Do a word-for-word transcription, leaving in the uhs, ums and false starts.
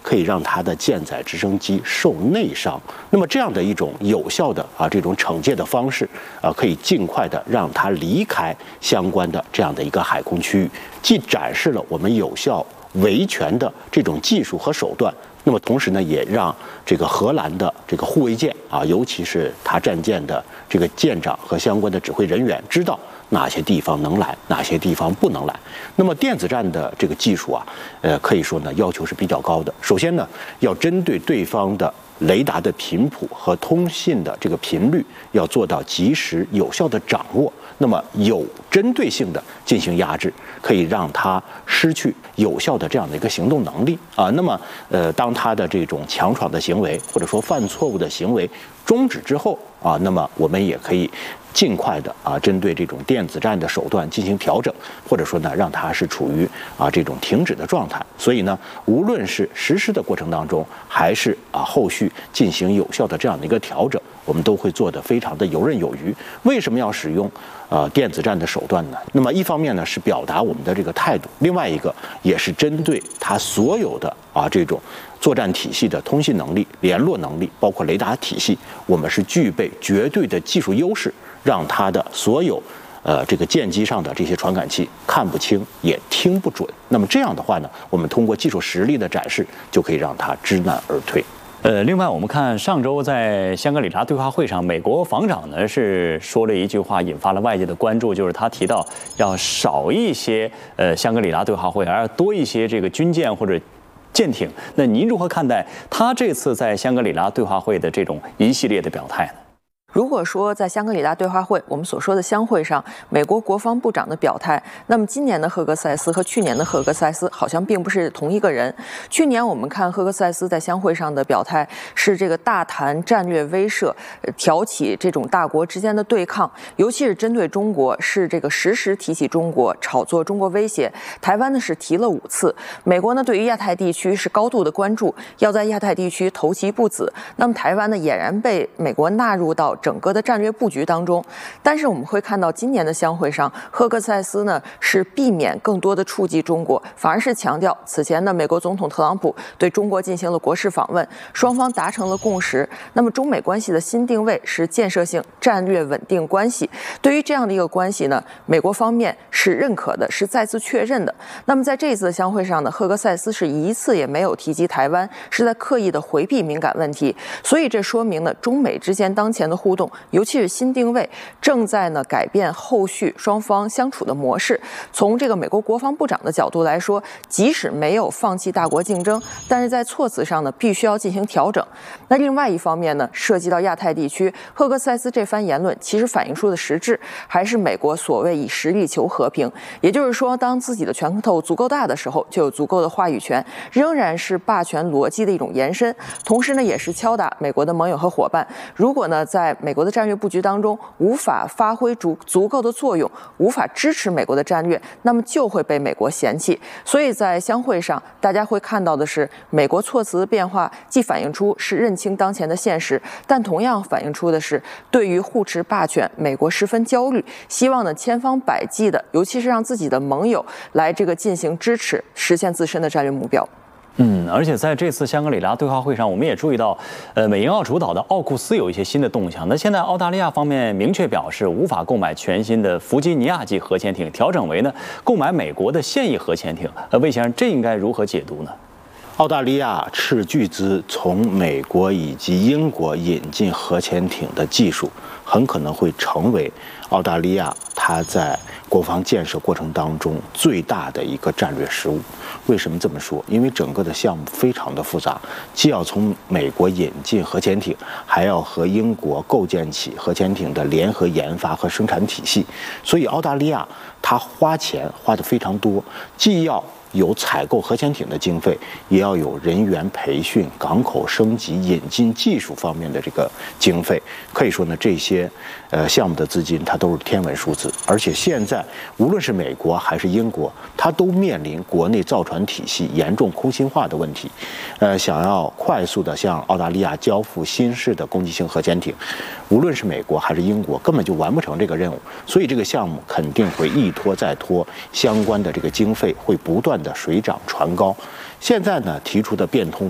可以让它的舰载直升机受内伤。那么这样的一种有效的啊这种惩戒的方式啊，可以尽快的让它离开相关的这样的一个海空区域，既展示了我们有效维权的这种技术和手段。那么同时呢，也让这个荷兰的这个护卫舰啊，尤其是他战舰的这个舰长和相关的指挥人员知道哪些地方能来，哪些地方不能来。那么电子战的这个技术啊，呃，可以说呢要求是比较高的。首先呢，要针对对方的雷达的频谱和通信的这个频率要做到及时有效的掌握，那么有针对性的进行压制，可以让它失去有效的这样的一个行动能力啊。那么呃，当他的这种强闯的行为或者说犯错误的行为终止之后啊，那么我们也可以尽快的啊，针对这种电子战的手段进行调整，或者说呢，让它是处于啊这种停止的状态。所以呢，无论是实施的过程当中，还是啊后续进行有效的这样的一个调整，我们都会做得非常的游刃有余。为什么要使用呃电子战的手段呢？那么一方面呢是表达我们的这个态度，另外一个也是针对它所有的啊这种作战体系的通信能力、联络能力，包括雷达体系，我们是具备绝对的技术优势，让它的所有呃这个舰机上的这些传感器看不清也听不准。那么这样的话呢，我们通过技术实力的展示，就可以让它知难而退。 呃，另外我们看上周在香格里拉对话会上，美国防长呢是说了一句话，引发了外界的关注，就是他提到要少一些呃香格里拉对话会，而多一些这个军舰或者舰艇。那您如何看待他这次在香格里拉对话会的这种一系列的表态呢？ 如果说在香格里拉对话会，我们所说的香会上，美国国防部长的表态，那么今年的赫格塞斯和去年的赫格塞斯好像并不是同一个人。去年我们看赫格塞斯在香会上的表态是这个大谈战略威慑，挑起这种大国之间的对抗，尤其是针对中国，是这个时时提起中国，炒作中国威胁。台湾呢是提了五次，美国呢对于亚太地区是高度的关注，要在亚太地区投其不子。那么台湾呢俨然被美国纳入到整个的战略布局当中，但是我们会看到今年的香会上，赫格塞斯呢是避免更多的触及中国，反而是强调此前的美国总统特朗普对中国进行了国事访问，双方达成了共识。那么中美关系的新定位是建设性战略稳定关系。对于这样的一个关系呢，美国方面是认可的，是再次确认的。那么在这一次的香会上呢，赫格塞斯是一次也没有提及台湾，是在刻意的回避敏感问题。所以这说明呢，中美之间当前的互动，尤其是新定位，正在呢改变后续双方相处的模式。从这个美国国防部长的角度来说，即使没有放弃大国竞争，但是在措辞上呢，必须要进行调整。那另外一方面呢，涉及到亚太地区，赫格塞斯这番言论其实反映出的实质还是美国所谓以实力求和平，也就是说，当自己的拳头足够大的时候，就有足够的话语权，仍然是霸权逻辑的一种延伸。同时呢，也是敲打美国的盟友和伙伴，如果呢，在美国的战略布局当中无法发挥足足够的作用，无法支持美国的战略，那么就会被美国嫌弃。所以在香会上，大家会看到的是，美国措辞的变化，既反映出是认清当前的现实，但同样反映出的是对于护持霸权，美国十分焦虑，希望呢千方百计的，尤其是让自己的盟友来这个进行支持，实现自身的战略目标。 嗯，而且在这次香格里拉对话会上，我们也注意到，呃，美英澳主导的奥库斯有一些新的动向。那现在澳大利亚方面明确表示，无法购买全新的弗吉尼亚级核潜艇，调整为呢购买美国的现役核潜艇。呃，魏先生，这应该如何解读呢？ 澳大利亚斥巨资从美国以及英国引进核潜艇的技术，很可能会成为澳大利亚它在国防建设过程当中最大的一个战略失误。为什么这么说？因为整个的项目非常的复杂，既要从美国引进核潜艇，还要和英国构建起核潜艇的联合研发和生产体系，所以澳大利亚它花钱花得非常多，既要有采购核潜艇的经费，也要有人员培训、港口升级、引进技术方面的这个经费。可以说呢，这些呃项目的资金它都是天文数字。而且现在无论是美国还是英国，它都面临国内造船体系严重空心化的问题。呃，想要快速的向澳大利亚交付新式的攻击性核潜艇，无论是美国还是英国，根本就完不成这个任务。所以这个项目肯定会一拖再拖，相关的这个经费会不断的水涨船高。现在呢提出的变通